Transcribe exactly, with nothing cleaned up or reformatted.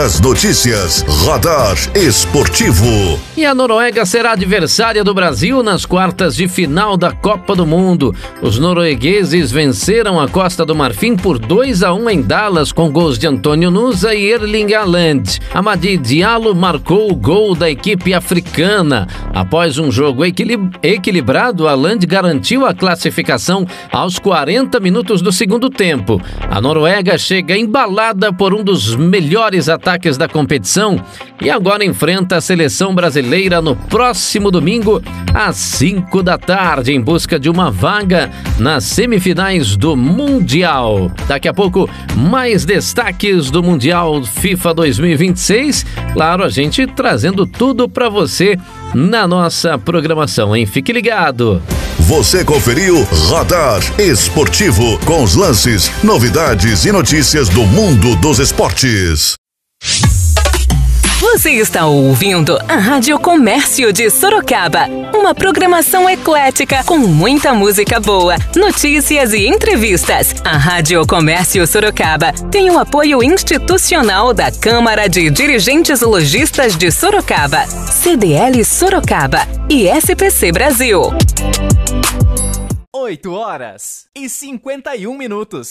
das notícias. Radar Esportivo. E a Noruega será adversária do Brasil nas quartas de final da Copa do Mundo. Os noruegueses venceram a Costa do Marfim por dois a um em Dallas, com gols de Antônio Nusa e Erling Haaland. Amady Diallo marcou o gol da equipe africana. Após um jogo equilib- equilibrado, Haaland garantiu a classificação aos quarenta minutos do segundo tempo. A Noruega chega embalada por um dos melhores ataques da competição e agora enfrenta a seleção brasileira no próximo domingo às cinco da tarde em busca de uma vaga nas semifinais do Mundial. Daqui a pouco, mais destaques do Mundial FIFA dois mil e vinte e seis. Claro, a gente trazendo tudo para você na nossa programação, hein? Fique ligado! Você conferiu Radar Esportivo, com os lances, novidades e notícias do mundo dos esportes. Você está ouvindo a Rádio Comércio de Sorocaba, uma programação eclética com muita música boa, notícias e entrevistas. A Rádio Comércio Sorocaba tem o apoio institucional da Câmara de Dirigentes Lojistas de Sorocaba, C D L Sorocaba e S P C Brasil. oito horas e cinquenta e um minutos.